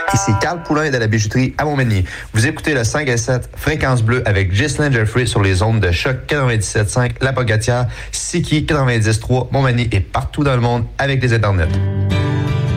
Ici Carl Poulain de la bijouterie à Montmagny. Vous écoutez le 5 à 7 Fréquence Bleue avec Ghislain Jeffrey sur les ondes de Choc 97.5 La Pocatière, Siki 90.3 Montmagny et partout dans le monde avec les internets.